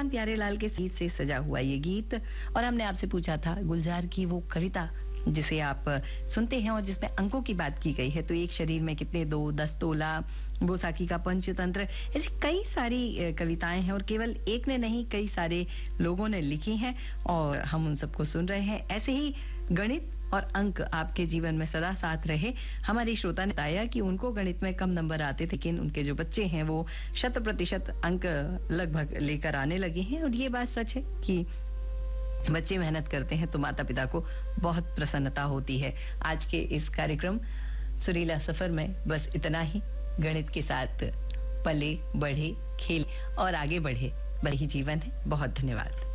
राम प्यारेलाल के गीत से सजा हुआ ये गीत। और हमने आपसे पूछा था गुलजार की वो कविता जिसे आप सुनते हैं और जिसमें अंकों की बात की गई है, तो एक शरीर में कितने दो, 10 तोला, बोसाकी का पंचतंत्र, ऐसी कई सारी कविताएं हैं और केवल एक ने नहीं कई सारे लोगों ने लिखी हैं और हम उन सबको सुन रहे हैं। ऐसे ही गणित और अंक आपके जीवन में सदा साथ रहे। हमारी श्रोता ने बताया कि उनको गणित में कम नंबर आते थे, लेकिन उनके जो बच्चे हैं वो 100% अंक लगभग लेकर आने लगे हैं। और ये बात सच है कि बच्चे मेहनत करते हैं तो माता पिता को बहुत प्रसन्नता होती है। आज के इस कार्यक्रम सुरीला सफर में बस इतना ही। गणित के साथ पले बढ़े, खेल और आगे बढ़े, वही जीवन है। बहुत धन्यवाद।